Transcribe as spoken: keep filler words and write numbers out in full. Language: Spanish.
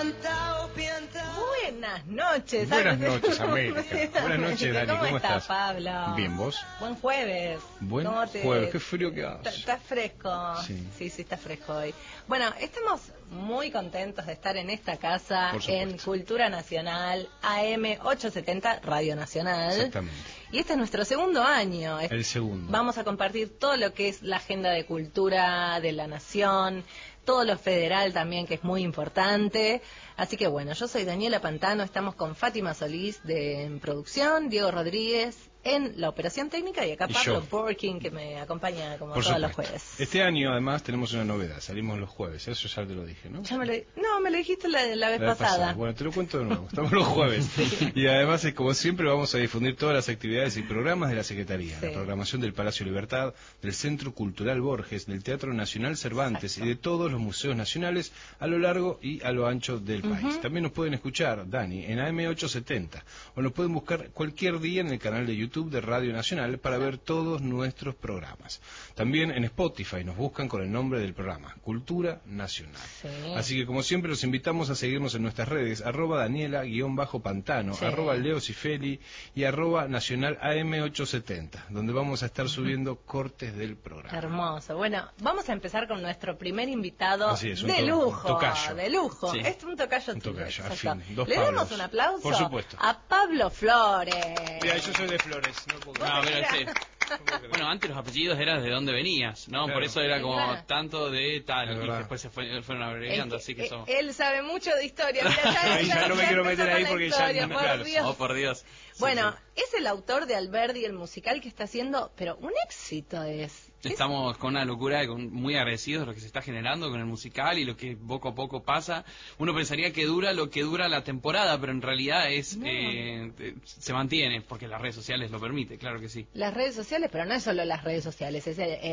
pianta, oh pianta. Buenas noches. Buenas noches, América. Buenas noches, Dani. ¿Cómo, ¿Cómo estás, estás? Pablo? Bien, ¿vos? Buen jueves. Buen ¿Cómo te... jueves. Qué frío que hace. Está fresco. Sí. sí, sí, está fresco hoy. Bueno, estamos muy contentos de estar en esta casa, en Cultura Nacional, A M ochocientos setenta, Radio Nacional. Exactamente. Y este es nuestro segundo año. El segundo. Vamos a compartir todo lo que es la agenda de cultura de la nación, todo lo federal también, que es muy importante. Así que bueno, yo soy Daniela Pantano, estamos con Fátima Solís de en producción, Diego Rodríguez en la operación técnica y acá y Pablo yo. Borkin, que me acompaña como Por todos supuesto. los jueves. Este año además tenemos una novedad, salimos los jueves, eso ya te lo dije, ¿no? Ya me lo, no, me lo dijiste la, la, vez, la vez pasada. pasada. Bueno, te lo cuento de nuevo, estamos los jueves. Sí. Y además, es como siempre, vamos a difundir todas las actividades y programas de la Secretaría. Sí. La programación del Palacio Libertad, del Centro Cultural Borges, del Teatro Nacional Cervantes. Exacto. Y de todos los museos nacionales a lo largo y a lo ancho del uh-huh. país. También nos pueden escuchar, Dani, en A M ochocientos setenta, o nos pueden buscar cualquier día en el canal de YouTube de Radio Nacional para ver todos nuestros programas. También en Spotify nos buscan con el nombre del programa, Cultura Nacional. Sí. Así que como siempre los invitamos a seguirnos en nuestras redes, arroba Daniela guión bajo Pantano, sí. arroba Leo Cifeli y arroba Nacional A M ochocientos setenta, donde vamos a estar subiendo cortes del programa. Hermoso. Bueno, vamos a empezar con nuestro primer invitado Así es, de to lujo. Tocayo. De lujo. Sí. Es un tocayo. Un tocayo, tuyo, a fin. Dos Le Pablos. damos un aplauso. Por supuesto. A Pablo Flores. Mira, yo soy de Flores. No puedo no, pero sí. Bueno, antes los apellidos eran de dónde venías, ¿no? Claro. Por eso era como claro. tanto de tal, es y verdad. después se fue, fueron abreviando, así que eso... Él sabe mucho de historia. Mira, ya, ahí ya, ya no me quiero meter ahí porque historia, ya... No, por claro. Dios. Oh, por Dios. Bueno, sí, sí. es el autor de Alberdi, el musical que está haciendo, pero un éxito es. Estamos con una locura, con, muy agradecidos de lo que se está generando con el musical y lo que poco a poco pasa. Uno pensaría que dura lo que dura la temporada, pero en realidad es no. eh, se mantiene, porque las redes sociales lo permiten, claro que sí. Las redes sociales, pero no es solo las redes sociales, es el,